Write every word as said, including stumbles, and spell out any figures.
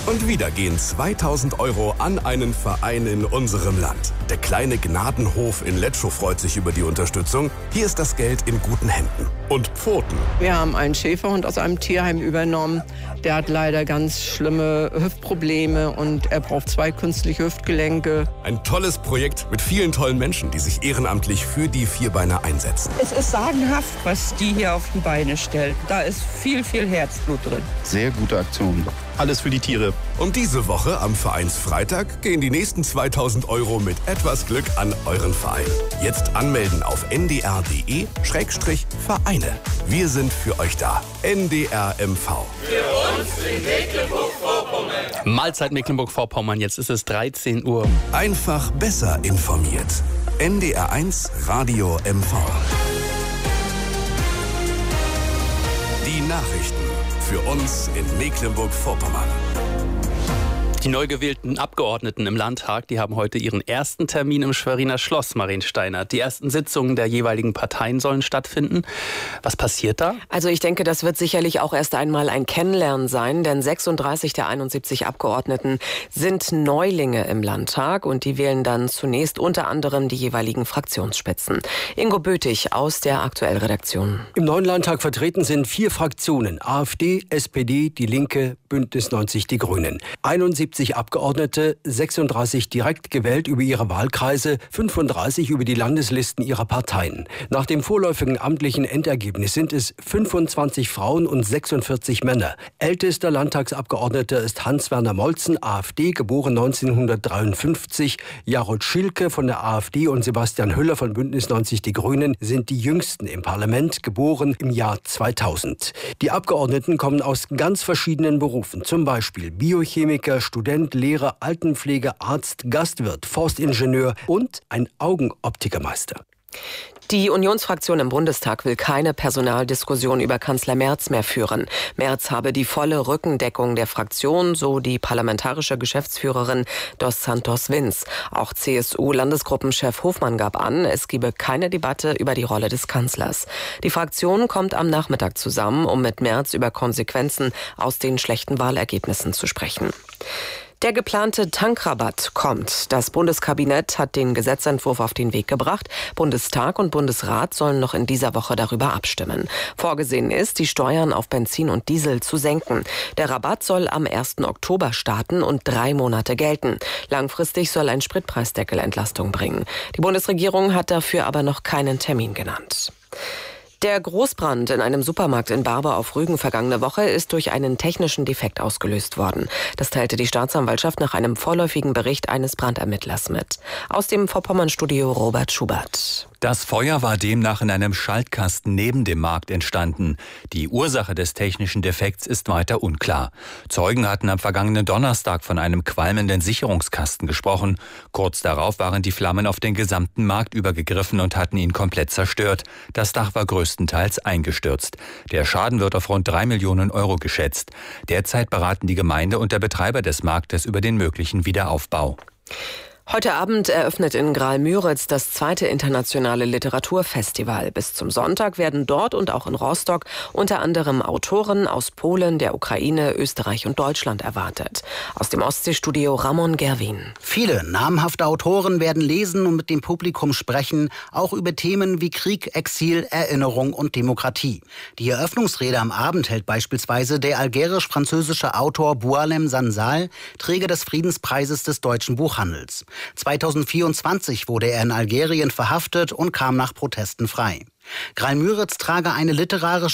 Und wieder gehen zweitausend Euro an einen Verein in unserem Land. Der kleine Gnadenhof in Letschow freut sich über die Unterstützung. Hier ist das Geld in guten Händen. Und Pfoten. Wir haben einen Schäferhund aus einem Tierheim übernommen. Der hat leider ganz schlimme Hüftprobleme und er braucht zwei künstliche Hüftgelenke. Ein tolles Projekt mit vielen tollen Menschen, die sich ehrenamtlich für die Vierbeiner einsetzen. Es ist sagenhaft, was die hier auf die Beine stellen. Da ist viel, viel Herzblut drin. Sehr gute Aktion. Alles für die Tiere. Und diese Woche am Vereinsfreitag gehen die nächsten zweitausend Euro mit etwas Glück an euren Verein. Jetzt anmelden auf n d r punkt d e Schrägstrich Vereine. Wir sind für euch da. N D R M V. Für uns in Mecklenburg-Vorpommern. Mahlzeit Mecklenburg-Vorpommern, jetzt ist es dreizehn Uhr. Einfach besser informiert. N D R eins Radio M V. Die Nachrichten für uns in Mecklenburg-Vorpommern. Die neu gewählten Abgeordneten im Landtag, die haben heute ihren ersten Termin im Schweriner Schloss, Marien Steinert. Die ersten Sitzungen der jeweiligen Parteien sollen stattfinden. Was passiert da? Also ich denke, das wird sicherlich auch erst einmal ein Kennenlernen sein, denn sechsunddreißig der einundsiebzig Abgeordneten sind Neulinge im Landtag und die wählen dann zunächst unter anderem die jeweiligen Fraktionsspitzen. Ingo Bötig aus der Aktuell-Redaktion. Im neuen Landtag vertreten sind vier Fraktionen: AfD, S P D, Die Linke, Bündnis neunzig, Die Grünen. einundsiebzig Abgeordnete, sechsunddreißig direkt gewählt über ihre Wahlkreise, fünfunddreißig über die Landeslisten ihrer Parteien. Nach dem vorläufigen amtlichen Endergebnis sind es fünfundzwanzig Frauen und sechsundvierzig Männer. Ältester Landtagsabgeordneter ist Hans-Werner Molzen, AfD, geboren neunzehnhundertdreiundfünfzig. Jarod Schilke von der AfD und Sebastian Hüller von Bündnis neunzig, Die Grünen sind die jüngsten im Parlament, geboren im Jahr zweitausend. Die Abgeordneten kommen aus ganz verschiedenen Berufen, zum Beispiel Biochemiker, Student, Lehrer, Altenpflege, Arzt, Gastwirt, Forstingenieur und ein Augenoptikermeister. Die Unionsfraktion im Bundestag will keine Personaldiskussion über Kanzler Merz mehr führen. Merz habe die volle Rückendeckung der Fraktion, so die parlamentarische Geschäftsführerin Dos Santos Vins. Auch C S U-Landesgruppenchef Hofmann gab an, es gebe keine Debatte über die Rolle des Kanzlers. Die Fraktion kommt am Nachmittag zusammen, um mit Merz über Konsequenzen aus den schlechten Wahlergebnissen zu sprechen. Der geplante Tankrabatt kommt. Das Bundeskabinett hat den Gesetzentwurf auf den Weg gebracht. Bundestag und Bundesrat sollen noch in dieser Woche darüber abstimmen. Vorgesehen ist, die Steuern auf Benzin und Diesel zu senken. Der Rabatt soll am ersten Oktober starten und drei Monate gelten. Langfristig soll ein Spritpreisdeckel Entlastung bringen. Die Bundesregierung hat dafür aber noch keinen Termin genannt. Der Großbrand in einem Supermarkt in Barber auf Rügen vergangene Woche ist durch einen technischen Defekt ausgelöst worden. Das teilte die Staatsanwaltschaft nach einem vorläufigen Bericht eines Brandermittlers mit. Aus dem Vorpommern-Studio Robert Schubert. Das Feuer war demnach in einem Schaltkasten neben dem Markt entstanden. Die Ursache des technischen Defekts ist weiter unklar. Zeugen hatten am vergangenen Donnerstag von einem qualmenden Sicherungskasten gesprochen. Kurz darauf waren die Flammen auf den gesamten Markt übergegriffen und hatten ihn komplett zerstört. Das Dach war größtenteils eingestürzt. Der Schaden wird auf rund drei Millionen Euro geschätzt. Derzeit beraten die Gemeinde und der Betreiber des Marktes über den möglichen Wiederaufbau. Heute Abend eröffnet in Graal-Müritz das zweite internationale Literaturfestival. Bis zum Sonntag werden dort und auch in Rostock unter anderem Autoren aus Polen, der Ukraine, Österreich und Deutschland erwartet. Aus dem Ostseestudio Ramon Gerwin. Viele namhafte Autoren werden lesen und mit dem Publikum sprechen, auch über Themen wie Krieg, Exil, Erinnerung und Demokratie. Die Eröffnungsrede am Abend hält beispielsweise der algerisch-französische Autor Boualem Sansal, Träger des Friedenspreises des deutschen Buchhandels. zweitausendvierundzwanzig wurde er in Algerien verhaftet und kam nach Protesten frei. Graal-Müritz trage eine literarische